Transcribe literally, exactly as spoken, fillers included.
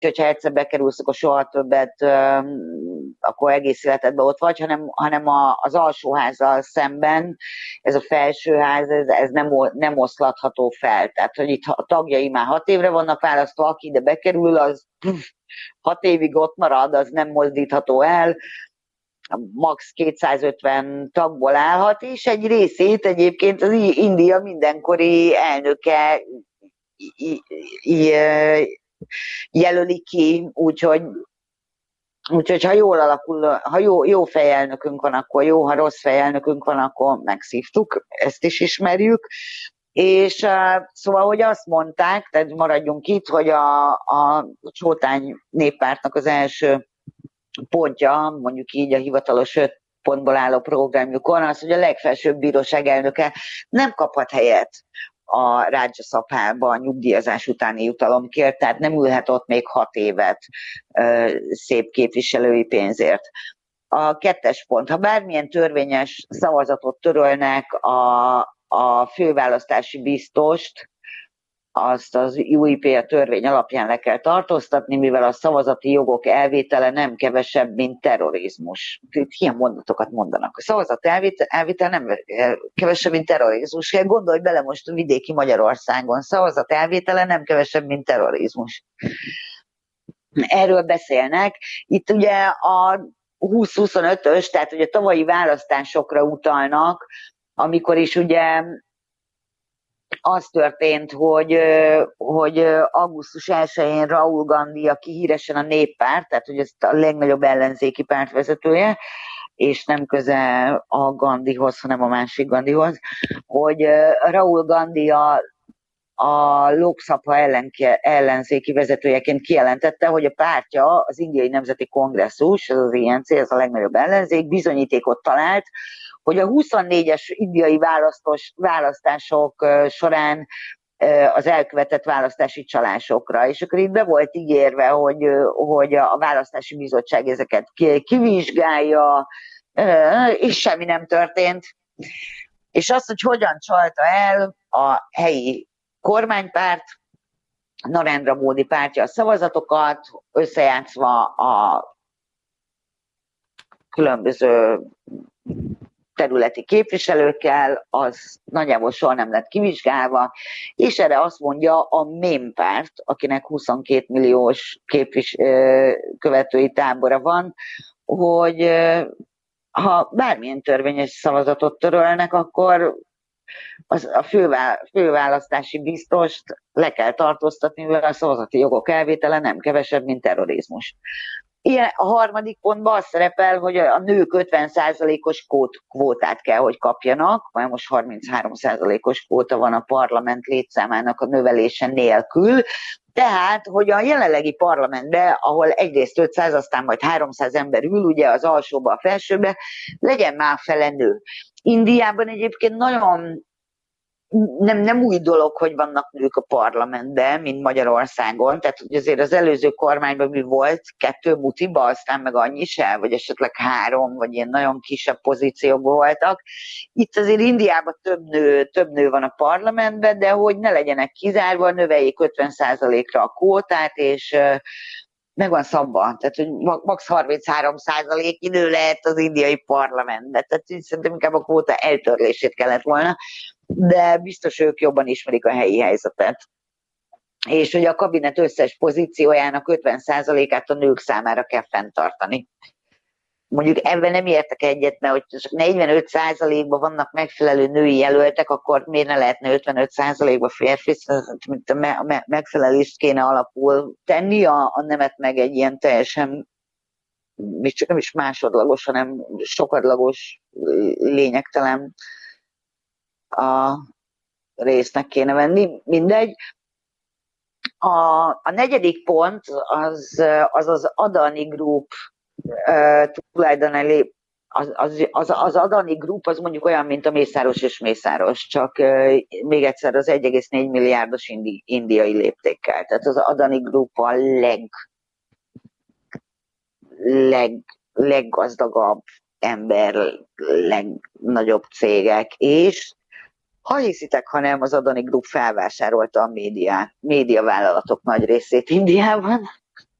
hogyha egyszer bekerülsz, akkor soha többet, akkor egész életedben ott vagy, hanem, hanem a, az alsóházzal szemben ez a felsőház, ez, ez nem, nem oszlatható fel. Tehát, hogy itt a tagjai már hat évre vannak választva, aki ide bekerül, az pff, hat évig ott marad, az nem mozdítható el, max. kétszázötven tagból állhat, és egy részét egyébként az India mindenkori elnöke jelöli ki, úgyhogy, úgyhogy ha jól alakul, ha jó, jó fejelnökünk van, akkor jó, ha rossz fejelnökünk van, akkor megszívtuk, ezt is ismerjük. És uh, szóval, hogy azt mondták, tehát maradjunk itt, hogy a, a Csótány Néppártnak az első pontja, mondjuk így a hivatalos öt pontból álló programjukon, az, hogy a legfelsőbb bíróság elnöke nem kaphat helyet a Rajya Sabhában nyugdíjazás utáni jutalomkért, tehát nem ülhet ott még hat évet ö, szép képviselői pénzért. A kettes pont, ha bármilyen törvényes szavazatot törölnek a, a főválasztási biztost, azt az u i pé a törvény alapján le kell tartóztatni, mivel a szavazati jogok elvétele nem kevesebb, mint terrorizmus. Ilyen mondatokat mondanak. A szavazat elvétel, elvétel nem kevesebb, mint terrorizmus. Gondolj bele most a vidéki Magyarországon. Szavazat elvétele nem kevesebb, mint terrorizmus. Erről beszélnek. Itt ugye a húsz huszonötös, tehát ugye a tavalyi választásokra utalnak, amikor is ugye az történt, hogy, hogy augusztus elsején Rahul Gandhi, aki híresen a Néppárt, tehát hogy ez a legnagyobb ellenzéki párt vezetője, és nem közel a Gandhihoz, hanem a másik Gandhihoz, hogy Rahul Gandhi a, a Lok Sabha ellenzéki vezetőjeként kijelentette, hogy a pártja, az Indiai Nemzeti Kongresszus, ez az i en cé, ez a legnagyobb ellenzék, bizonyítékot talált, hogy a huszonnégyes indiai választos, választások során az elkövetett választási csalásokra. És akkor itt be volt ígérve, hogy, hogy a választási bizottság ezeket kivizsgálja, és semmi nem történt. És azt, hogy hogyan csalta el a helyi kormánypárt, Narendra Módi pártja a szavazatokat, összejátszva a különböző területi képviselőkkel, az nagyjából soha nem lett kivizsgálva, és erre azt mondja a Mém párt, akinek huszonkét milliós képvis, követői tábora van, hogy ha bármilyen törvényes szavazatot törölnek, akkor az a fővá, főválasztási biztost le kell tartóztatni, mivel a szavazati jogok elvétele nem kevesebb, mint terrorizmus. Ilyen, a harmadik pontban az szerepel, hogy a nők ötven százalékos kvótát kell, hogy kapjanak, mert most harminchárom százalékos kvóta van a parlament létszámának a növelése nélkül, tehát, hogy a jelenlegi parlamentben, ahol egyrészt ötszáz, aztán majd háromszáz ember ül, ugye az alsóba, a felsőbe, legyen már fele nő. Indiában egyébként nagyon Nem, nem új dolog, hogy vannak nők a parlamentben, mint Magyarországon, tehát hogy azért az előző kormányban mi volt, kettő mutiba, aztán meg annyi se, vagy esetleg három, vagy ilyen nagyon kisebb pozícióban voltak. Itt azért Indiában több nő, több nő van a parlamentben, de hogy ne legyenek kizárva, növeljék ötven százalékra a kvótát, és meg van szabva, tehát hogy max. harminchárom százalék nő lehet az indiai parlamentben, tehát szerintem inkább a kvóta eltörlését kellett volna, de biztos ők jobban ismerik a helyi helyzetet. És hogy a kabinet összes pozíciójának ötven százalékát a nők számára kell fenntartani. Mondjuk ebben nem értek egyet, mert hogy csak negyvenöt százalékban vannak megfelelő női jelöltek, akkor miért ne lehetne ötvenöt százalékban férfi, mint a megfelelést kéne alapul tenni, a, a nemet meg egy ilyen teljesen, még csak nem is másodlagos, hanem sokadlagos, lényegtelen a résznek kéne venni, mindegy. A, a negyedik pont az az, az Adani Group uh, tulajdonelé, az, az, az, az Adani Group az mondjuk olyan, mint a Mészáros és Mészáros, csak uh, még egyszer az egy egész négy milliárdos indi, indiai léptékkel. Tehát az Adani Group a leg, leg, leggazdagabb ember, legnagyobb cégek, és ha hiszitek, ha nem, az Adani Group felvásárolta a média, médiavállalatok nagy részét Indiában,